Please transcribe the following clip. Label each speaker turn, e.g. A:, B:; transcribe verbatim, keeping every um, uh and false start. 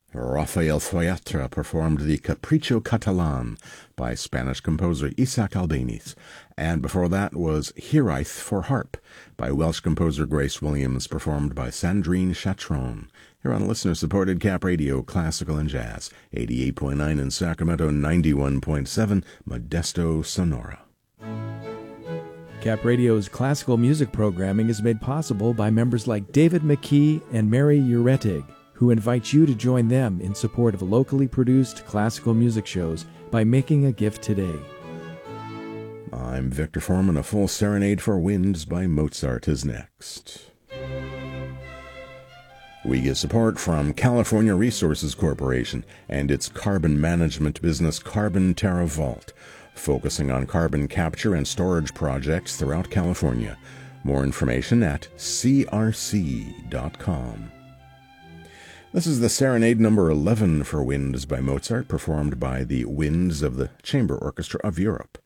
A: Rafael Foyatra performed the Capricho Catalan by Spanish composer Isaac Albéniz, and before that was Hiraeth for Harp by Welsh composer Grace Williams, performed by Sandrine Chatron. Here on listener-supported Cap Radio, Classical and Jazz, eighty-eight point nine in Sacramento, ninety-one point seven Modesto, Sonora.
B: Cap Radio's classical music programming is made possible by members like David McKee and Mary Uretig, who invite you to join them in support of locally produced classical music shows by making a gift today.
A: I'm Victor Foreman. A full serenade for winds by Mozart is next. We get support from California Resources Corporation and its carbon management business Carbon Terra Vault, focusing on carbon capture and storage projects throughout California. More information at c r c dot com. This is the Serenade number eleven for Winds by Mozart, performed by the Winds of the Chamber Orchestra of Europe.